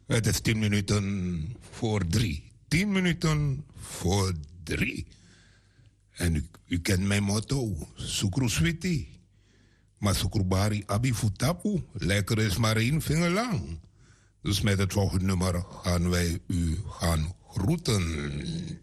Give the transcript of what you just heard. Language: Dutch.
Het is 10 minuten voor 3. 10 minuten voor 3. En u kent mijn motto. Sukru switi. Maar sukrubari abi futapu. Lekker is maar 1 vinger lang. Dus met het volgende nummer gaan wij u gaan groeten.